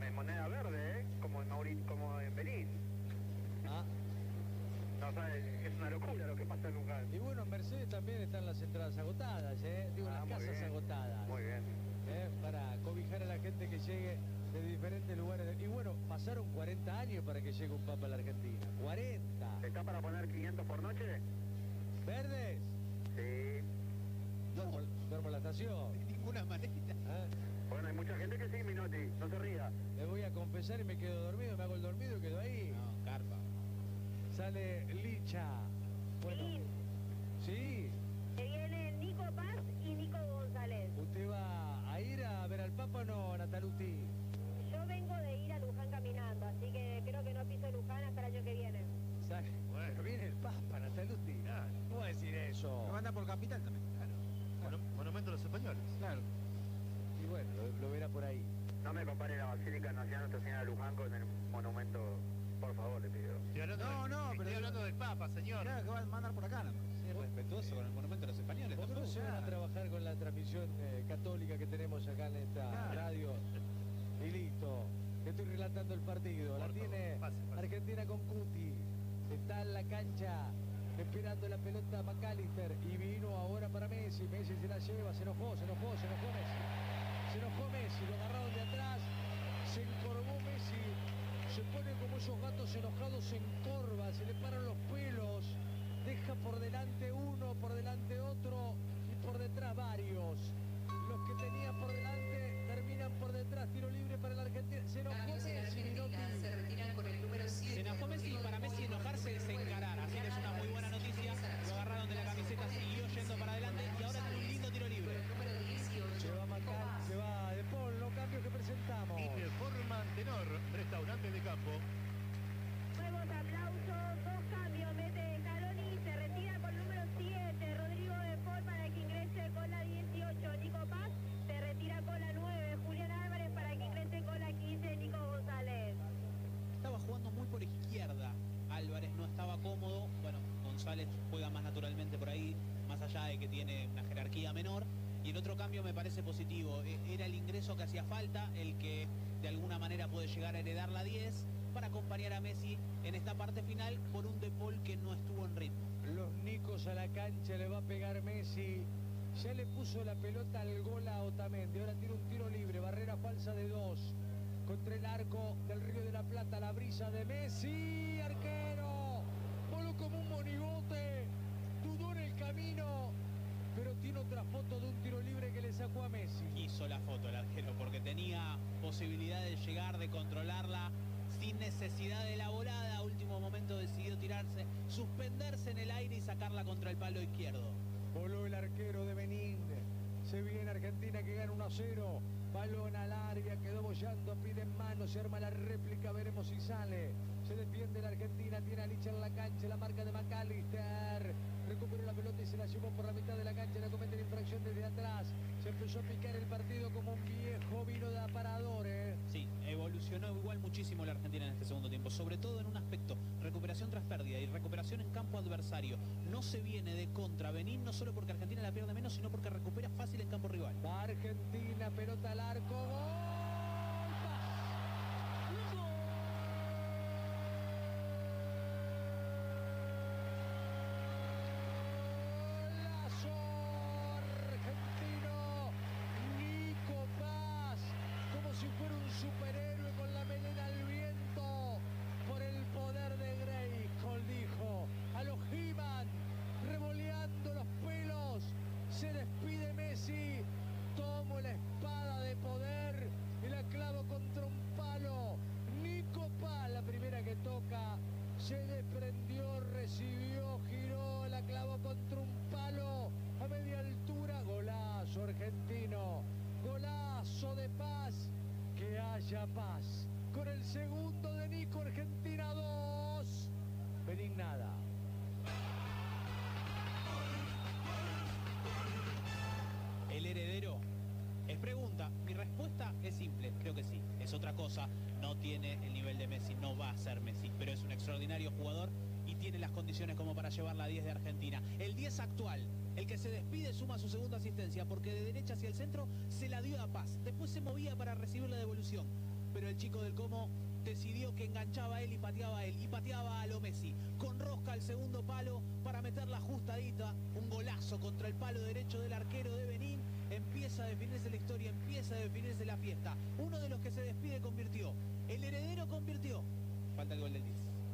en moneda verde, como en Benín. Ah. No, o sea, es una locura lo que pasa en Luján. Y bueno, en Mercedes también están las entradas agotadas, digo, las muy casas bien, agotadas. Muy bien. Para cobijar a la gente que llegue de diferentes lugares. Y bueno, pasaron 40 años para que llegue un papa a la Argentina. 40. ¿Está para poner 500 por noche? ¿Verdes? Sí. Duermo en la estación. De ninguna manera. Bueno, hay mucha gente que sí, Minotti, no se ría. Le voy a confesar y me quedo dormido, me hago el dormido y quedo ahí. No, carpa. Sale Licha. Bueno, sí. Que vienen Nico Paz y Nico González. ¿Usted va a ir a ver al Papa o no, Nataluti? Yo vengo de ir a Luján caminando, así que creo que no piso Luján hasta el año que viene. ¿Sabe? Bueno, viene el Papa, Nataluti. Claro. ¿Cómo va a decir eso? No anda por Capital también. Claro. Monumento a los españoles. Claro. Y bueno, lo verá por ahí. No me compare la Basílica Nacional Nuestra Señora de Luján con el monumento, por favor, le pido. Estoy hablando del Papa, señor. Claro, que va a mandar por acá, ¿no? Sí, respetuoso con el monumento a los españoles. ¿Por qué no se van a trabajar con la transmisión católica que tenemos acá en esta radio? Y listo. Estoy relatando el partido. La tiene Argentina con Cuti. Está en la cancha esperando la pelota McAllister. Y vino ahora para Messi. Messi se la lleva. Se enojó Messi. Se enojó Messi. Lo agarraron de atrás. Se encorvó Messi. Se pone como esos gatos enojados, se encorva. Se le paran los pelos. Deja por delante uno, por delante otro y por detrás varios. Los que tenía por delante terminan por detrás. Tiro libre para la Argentina. Se enojó Messi, Minotti. Se retiran con el número 7. Se enojó Messi y para Messi enojarse es encarar. Así que es una muy buena noticia. Lo agarraron de la camiseta, siguió yendo para adelante y ahora tiene un lindo tiro libre. Número 18. Se va Macal, se va De Paul, los cambios que presentamos. Informan Tenor, restaurante de campo. Nuevos aplausos, dos cambios, mete Scaloni, se retira con número 7, Rodrigo De Paul para que ingrese con la 18, Nico Paz, se retira con la 9, Julián Álvarez para que ingrese con la 15, Nico González. Estaba jugando muy por izquierda. Álvarez no estaba cómodo. Bueno, González juega más naturalmente por ahí, más allá de que tiene una jerarquía menor. Y el otro cambio me parece positivo. Era el ingreso que hacía falta, el que de alguna manera puede llegar a heredar la 10 para acompañar a Messi en esta parte final por un De Paul que no estuvo en ritmo. Los Nicos a la cancha, le va a pegar Messi. Ya le puso la pelota al gol a Otamendi. Ahora tiene un tiro libre, barrera falsa de 2. Contra el arco del Río de la Plata, la brisa de Messi. Arquero. Voló como un monigote. Dudó en el camino. Pero tiene otra foto de un tiro libre que le sacó a Messi. Hizo la foto el arquero porque tenía posibilidad de llegar, de controlarla sin necesidad de la volada. A último momento decidió tirarse, suspenderse en el aire y sacarla contra el palo izquierdo. Voló el arquero de Benín. Se viene Argentina que gana 1-0. Balón al área, quedó bollando, pide en mano, se arma la réplica, veremos si sale. Se defiende la Argentina, tiene a Licha en la cancha, la marca de McAllister. Recuperó la pelota y se la llevó por la mitad de la cancha, la comete la infracción desde atrás. Se empezó a picar el partido como un viejo vino de aparador, Sí, evolucionó igual muchísimo la Argentina en este segundo tiempo, sobre todo en un aspecto, recuperación tras pérdida y recuperación en campo adversario. No se viene de contra Benín, no solo porque Argentina la pierde menos, sino porque recupera fácil en campo rival. Va Argentina, pelota al arco, gol. Argentino, Nico Paz, como si fuera un superhéroe con la melena al viento, por el poder de Grayskull, dijo, a los He-Man, revoleando los pelos, se despide Messi, tomo la espada de poder y la clavo contra un palo, Nico Paz, la primera que toca, se desprendió, recibió, giró, la clavó contra un palo a media altura. Golazo argentino, golazo de Paz, que haya paz. Con el segundo de Nico, Argentina 2, Benín nada. ¿El heredero? Es pregunta. Mi respuesta es simple, creo que sí. Es otra cosa, no tiene el nivel de Messi, no va a ser Messi, pero es un extraordinario jugador y tiene las condiciones como para llevar la 10 de Argentina. El 10 actual, el que se despide, suma su segunda asistencia, porque de derecha hacia el centro se la dio a Paz. Después se movía para recibir la devolución. pero el chico del Como decidió que enganchaba a él y pateaba a lo Messi. Con rosca al segundo palo para meter la ajustadita, un golazo contra el palo derecho del arquero de Benín. Empieza a definirse la historia, empieza a definirse la fiesta. Uno de los que se despide convirtió, el heredero convirtió. Falta el gol del 10.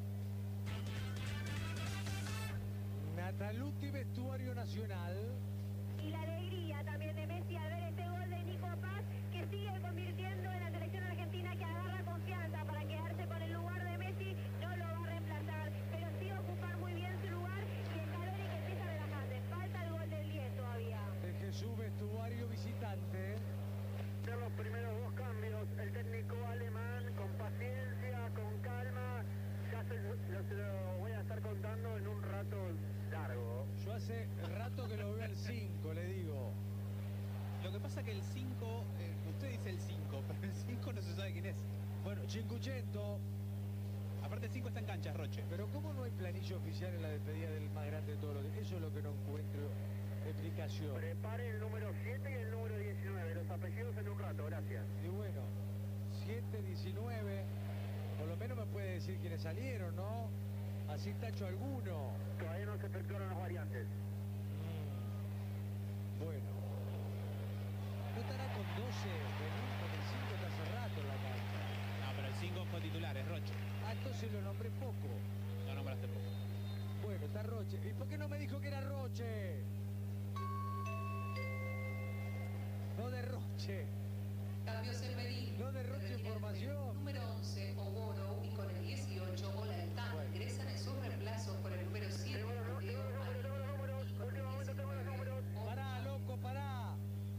Nataluti, vestuario nacional. Y la alegría también de Messi al ver este gol de Nico Paz, que sigue convirtiendo en la selección argentina, que agarra confianza para quedarse con el lugar de Messi. No lo va a reemplazar, pero sí va a ocupar muy bien su lugar, y el Scaloni que empieza a relajarse. Falta el gol del 10 todavía. De Jesús, vestuario visitante. De los primeros dos cambios, el técnico alemán, con paciencia, con calma, ya se lo voy a estar contando en un rato largo. Yo hace rato que lo veo al 5, le digo. Lo que pasa que el 5, usted dice el 5, pero el 5 no se sabe quién es. Bueno, 500. Aparte el 5 está en cancha, Roche. Pero ¿cómo no hay planillo oficial en la despedida del más grande de todos los días? Eso es lo que no encuentro explicación. Prepare el número 7 y el número 19, los apellidos en un rato, gracias. Y bueno, 7, 19, por lo menos me puede decir quiénes salieron, ¿no? Así tacho alguno. Todavía no se efectuaron las variantes. Bueno. ¿No estará con 12? Benín, con el 5 está hace rato en la cancha. No, pero el 5 fue titular, es Roche. Ah, entonces lo nombré poco. No nombraste poco. Bueno, está Roche. ¿Y por qué no me dijo que era Roche? No derroche. Cambios en Benín. No derroche Se retiran información. con el número 11, Oboro, y con el 18, Olaitán. Bueno. Ingresan en sus reemplazos por el número 7, Rodrigo Marín. Últimamente tengo los números. Pará, loco, pará.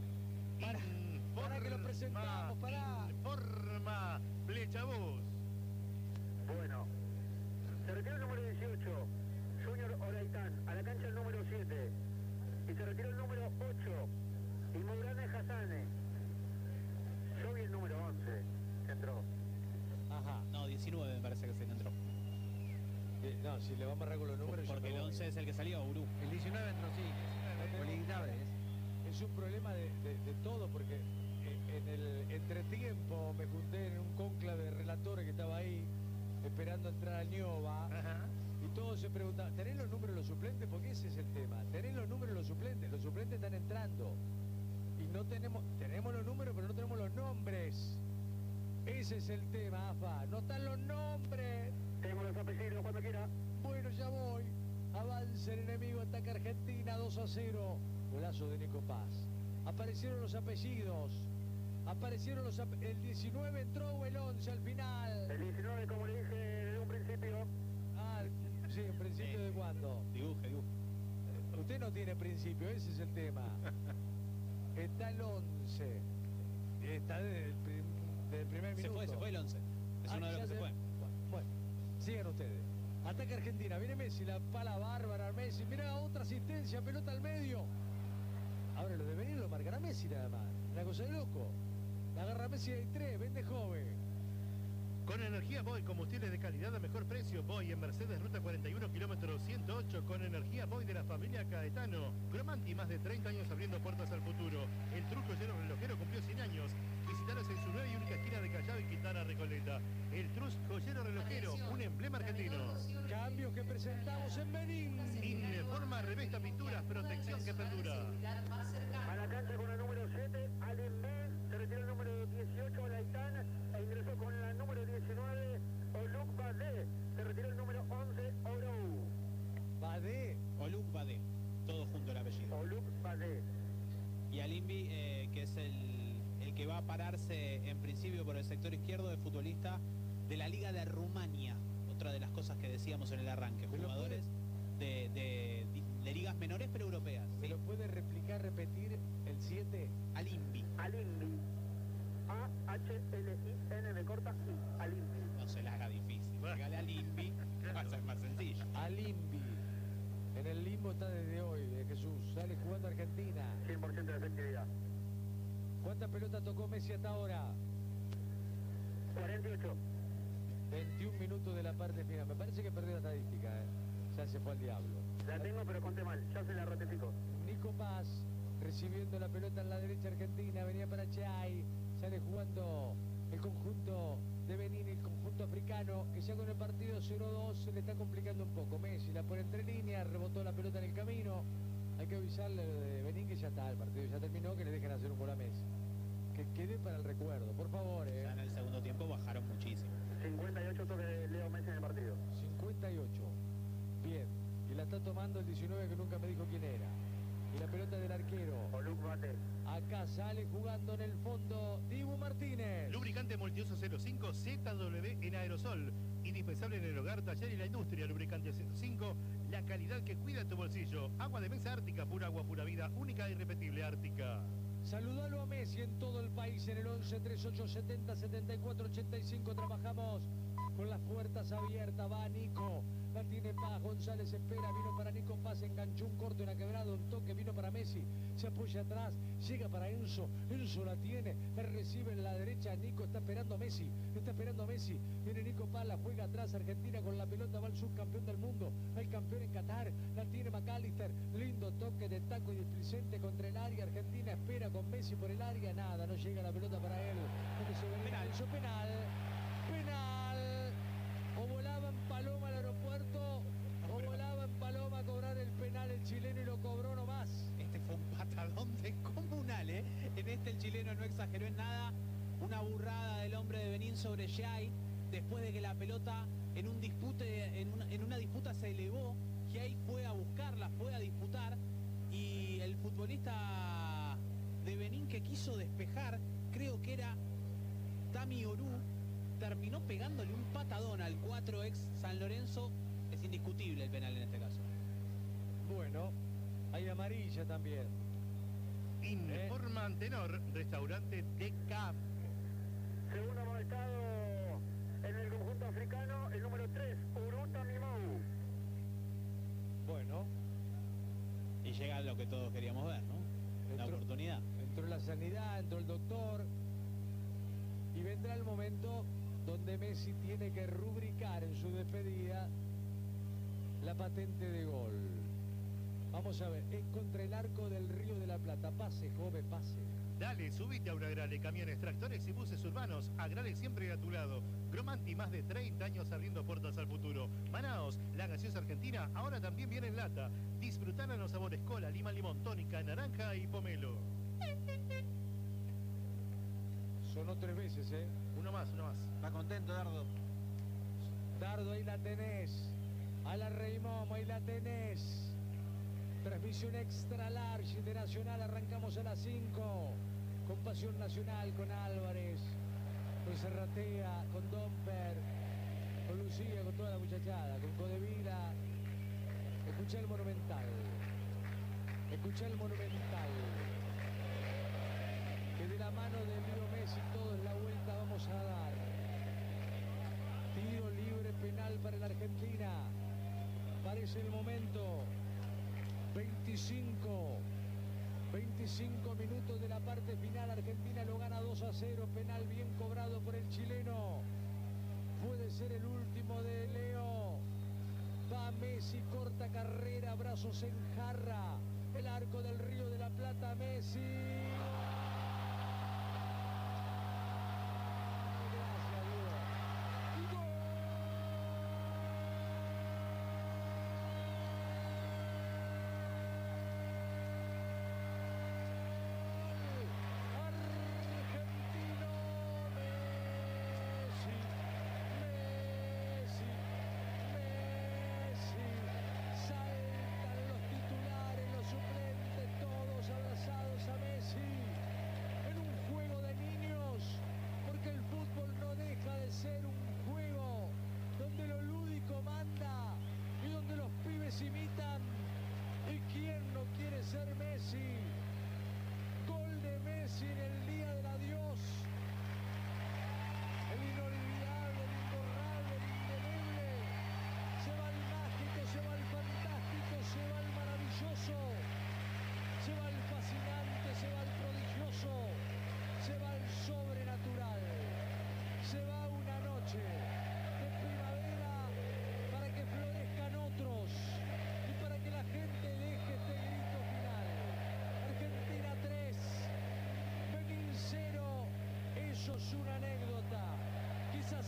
Pará que lo presentamos, pará. Informa Flechabús. Bueno, se retira el número 18, Junior Olaitán, a la cancha el número 7. Y se retiró el número 8, Imurane Hassane. Yo vi el número 11, que entró. Ajá. No, 19 me parece que se entró. No, si le vamos a agarrar con los números... yo Porque me el voy. 11 es el que salió, Urú. El 19 entró, sí. Es un problema de todo, porque en el entretiempo me junté en un conclave de relatores que estaba ahí, esperando entrar a Ñova, Ajá. y todos se preguntaban, ¿tenés los números de los suplentes? Porque ese es el tema, ¿tenés los números de los suplentes están entrando, y no tenemos los números, pero no tenemos los nombres. Ese es el tema, AFA, no están los nombres. Tenemos los apellidos cuando quiera. Bueno, ya voy. Avanza el enemigo, ataca Argentina 2-0. Golazo de Nico Paz. Aparecieron los apellidos. El 19 entró o el 11 al final. El 19, como le dije desde un principio. Ah, sí, ¿en principio de cuándo? Dibuje. Usted no tiene principio, ese es el tema. Está el 11. Está desde el primer minuto. Se fue el 11. Es uno de los ya que se fue. Bueno, sigan ustedes. Ataca Argentina, viene Messi, la pala bárbara Messi. Mirá, otra asistencia, pelota al medio. Ahora lo de venir lo marcará Messi nada más. Una cosa de loco. La agarra Messi de 3, vende joven. Con energía Boy, combustibles de calidad a mejor precio. Boy en Mercedes, ruta 41, kilómetro 108. Con energía Boy de la familia Caetano. Cromanti, más de 30 años abriendo puertas al futuro. El Trus Joyero Relojero cumplió 100 años. Visitaros en su nueva y única esquina de Callao y Quintana Recoleta. El Trus Joyero Relojero, un emblema argentino. Cambios que presentamos en Benín. Informa Revesta Pinturas, protección que perdura. A la cancha con el número 7, Allen Ben. Se retiró el número 18, Olaitán. E ingresó con la número 19, Oluk Badé. Se retiró el número 11, Orou. Badé. Oluk Badé. Todo junto el apellido. Oluk Badé. Y Alimbi, que es el que va a pararse en principio por el sector izquierdo, de futbolista de la Liga de Rumania. Otra de las cosas que decíamos en el arranque. ¿Me lo Jugadores de ligas menores pero europeas. ¿Me ¿sí? lo puede repetir el 7? Alimbi. Alimbi. A-H-L-I-N de corta I. Alimbi. No se la haga difícil. Dígale Alimbi, va a ser más sencillo. Alimbi. En el limbo está desde hoy, de Jesús. Sale jugando Argentina. 100% de efectividad. ¿Cuántas pelotas tocó Messi hasta ahora? 48. 21 minutos de la parte final. Me parece que perdió la estadística, ¿eh? Ya se fue al diablo. La tengo, pero conté mal. Ya se la ratifico. Nico Paz recibiendo la pelota en la derecha Argentina. Venía para Chay. Sale jugando el conjunto de Benín, el conjunto africano, que ya con el partido 0-2 se le está complicando un poco. Messi la pone entre líneas, rebotó la pelota en el camino. Hay que avisarle de Benín que ya está, el partido ya terminó, que le dejen hacer un gol a Messi. Que quede para el recuerdo, por favor. Ya en el segundo tiempo bajaron muchísimo. 58 toques de Leo Messi en el partido. 58. Bien. Y la está tomando el 19 que nunca me dijo quién era. Y la pelota del arquero. O Luke Bates. Acá sale jugando en el fondo Dibu Martínez. Lubricante multiuso 05 ZW en aerosol. Indispensable en el hogar, taller y la industria. Lubricante 05, la calidad que cuida tu bolsillo. Agua de mesa Ártica, pura agua, pura vida, única e irrepetible Ártica. Saludalo a Messi en todo el país en el 11 38 70 74 85. Trabajamos con las puertas abiertas. Va Nico, la tiene Paz. González espera, vino para Nico Paz, enganchó un corte, una quebrada, un toque, vino para Messi, se apoya atrás, llega para Enzo. Enzo la tiene, la recibe en la derecha. Nico está esperando a Messi, viene Nico Paz, la juega atrás. Argentina con la pelota, va el subcampeón del mundo, el campeón en Qatar, la tiene McAllister. Lindo toque de taco y displicente contra el área. Argentina espera con Messi por el área, nada, no llega la pelota para él. Penal. O volaba en paloma al aeropuerto, o volaba en paloma a cobrar el penal el chileno y lo cobró nomás. Este fue un patadón descomunal, ¿eh? En este el chileno no exageró en nada. Una burrada del hombre de Benín sobre Giai, después de que la pelota en una disputa se elevó. Giai fue a buscarla, fue a disputar, y el futbolista de Benín que quiso despejar, creo que era Tami Orú, terminó pegándole un patadón al 4 ex San Lorenzo. Es indiscutible el penal en este caso. Bueno, hay amarilla también. Informa Antenor, restaurante de Cap. Segundo amonestado en el conjunto africano, el número 3, Uruta Mimou. Bueno, Y llega lo que todos queríamos ver, ¿no? La oportunidad. entró la sanidad, entró el doctor. Y vendrá el momento donde Messi tiene que rubricar en su despedida la patente de gol. Vamos a ver, es contra el arco del Río de la Plata. Pase, joven, pase. Dale, subite a un Agrale, camiones, tractores y buses urbanos. Agrale siempre a tu lado. Gromanti, más de 30 años abriendo puertas al futuro. Manaos, la gaseosa argentina, ahora también viene en lata. Disfrutar a los sabores cola, lima, limón, tónica, naranja y pomelo. Sonó 3 veces, ¿eh? Uno más. Está contento, Dardo. Dardo, ahí la tenés. A la Rey Momo, ahí la tenés. Transmisión extra large de Nacional. Arrancamos a las 5. Con Pasión Nacional, con Álvarez, con Serratea, con Domper, con Lucía, con toda la muchachada, con Codevila. Escuchá el Monumental. Que de la mano de Leo Messi todos la vuelta vamos a dar. Tiro libre penal para la Argentina. Parece el momento. 25 minutos de la parte final. Argentina lo gana 2-0. Penal bien cobrado por el chileno. Puede ser el último de Leo. Va Messi, corta carrera, brazos en jarra. El arco del Río de la Plata, Messi. Gracias, Diego. ¡Gol! Argentino Messi. Saltan los titulares, los suplentes, todos abrazados a Messi. En un juego de niños, porque el fútbol no deja de ser un juego donde lo lúdico manda y donde los pibes imitan. ¿Y quién no quiere ser Messi? Gol de Messi en el día del adiós. El inolvidable, el imborrable, el indeleble. Se va el mágico, se va el fantástico, se va el maravilloso. Se va el fascinante, se va el prodigioso. Se va el sobrenatural. Se va una noche de primavera para que florezcan otros y para que la gente deje este grito final. Argentina 3, Benín 0. Eso es una anécdota.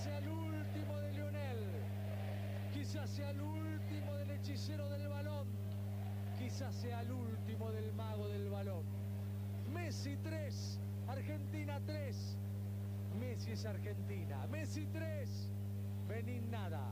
sea el último de Lionel. Quizás sea el último del hechicero del balón. Quizás sea el último del mago del balón. Messi 3, Argentina 3. Messi es Argentina. Messi 3, Benín nada.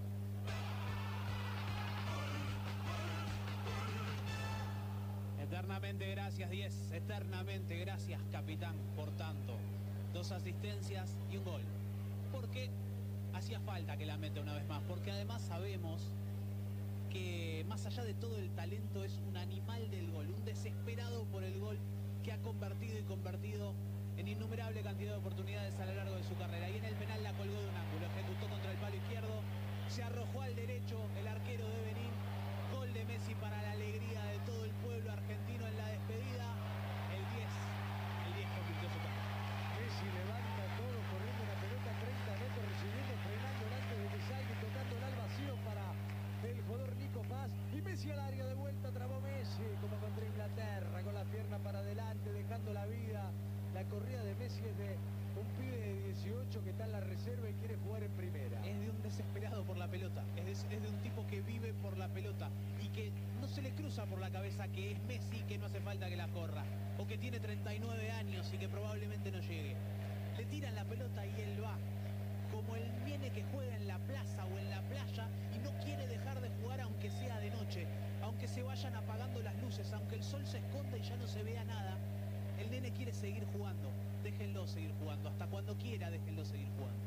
Eternamente gracias 10, eternamente gracias capitán por tanto. 2 asistencias y un gol. Porque hacía falta que la meta una vez más, porque además sabemos que más allá de todo el talento es un animal del gol, un desesperado por el gol que ha convertido y convertido en innumerable cantidad de oportunidades a lo largo de su carrera. Y en el penal la colgó de un ángulo, ejecutó contra el palo izquierdo, se arrojó al derecho el arquero de Benín. Gol de Messi para la alegría de todo el pueblo argentino en la despedida. El 10 convirtió su carrera. Messi levanta todo, corriendo una pelota 30 metros, recibiendo, frenando antes de que salga y tocándola al vacío para el jugador Nico Paz. Y Messi al área de vuelta, trabó Messi, como contra Inglaterra, con la pierna para adelante, dejando la vida. La corrida de Messi es de un pibe de 18 que está en la reserva y quiere jugar en primera. Es de un desesperado por la pelota, es de un tipo que vive por la pelota y que no se le cruza por la cabeza que es Messi, que no hace falta que la corra, o que tiene 39 años y que probablemente no llegue. Le tiran la pelota y él va, como el nene que juega en la plaza o en la playa y no quiere dejar de jugar aunque sea de noche, aunque se vayan apagando las luces, aunque el sol se esconda y ya no se vea nada. El nene quiere seguir jugando, déjenlo seguir jugando, hasta cuando quiera déjenlo seguir jugando.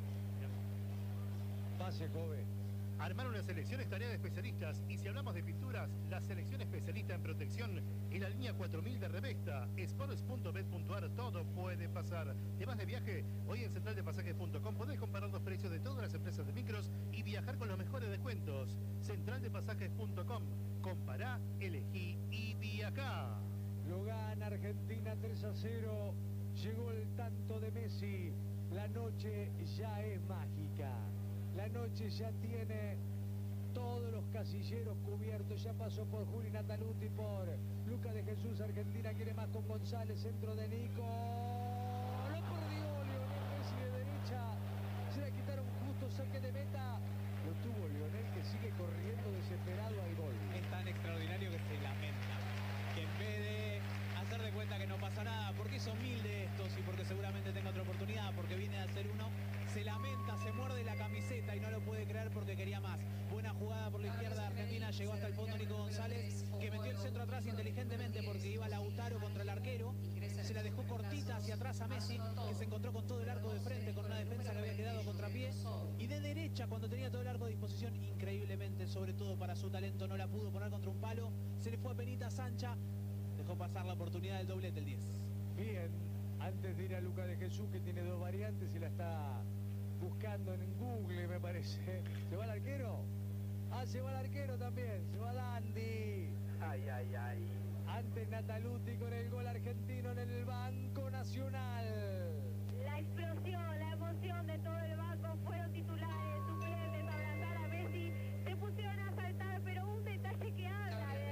Pase, joven. Armar una selección es tarea de especialistas, y si hablamos de pinturas, la selección especialista en protección es la línea 4000 de Revesta. Sports.bet.ar, todo puede pasar. ¿Te vas de viaje? Hoy en centraldepasajes.com podés comparar los precios de todas las empresas de micros y viajar con los mejores descuentos. Centraldepasajes.com, compará, elegí y viajá. Lo gana Argentina 3-0. Llegó el tanto de Messi. La noche ya es mágica. La noche ya tiene todos los casilleros cubiertos. Ya pasó por Juli Nataluti, por Lucas de Jesús. Argentina quiere más con González. Centro de Nico. Lo perdió Lionel Messi de derecha. Se la quitaron justo, saque de meta. Lo tuvo Lionel, que sigue corriendo desesperado al gol. Es tan extraordinario que se lamenta. Que en vez de hacer de cuenta que no pasa nada, porque hizo 1000 de estos y porque seguramente tenga otra oportunidad, porque viene a hacer uno, se lamenta, se muerde la camiseta y no lo puede creer porque quería más. Buena jugada por la izquierda de Argentina, llegó hasta el fondo Nico González, que metió el centro atrás inteligentemente porque iba Lautaro contra el arquero, se la dejó cortita hacia atrás a Messi, que se encontró con todo el arco de frente, con una defensa que había quedado contrapié, y de derecha, cuando tenía todo el arco a disposición, increíblemente, sobre todo para su talento, no la pudo poner contra un palo, se le fue a penita Sancha, dejó pasar la oportunidad del doblete el 10. Bien, antes de ir a Lucas de Jesús, que tiene 2 variantes y la está buscando en Google, me parece. ¿Se va el arquero? Ah, se va el arquero también, se va Dandy. Ay, ay, ay. Antes Nataluti con el gol argentino en el Banco Nacional. La explosión, la emoción de todo el banco, fueron titulares, suplentes, abrazar a Messi, se pusieron a saltar, pero un detalle que habla